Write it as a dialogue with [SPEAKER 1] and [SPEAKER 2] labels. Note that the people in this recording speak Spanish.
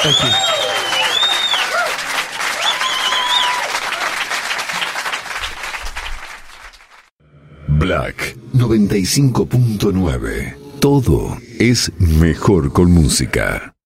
[SPEAKER 1] Thank you.
[SPEAKER 2] Black 95.9. Todo es mejor con música.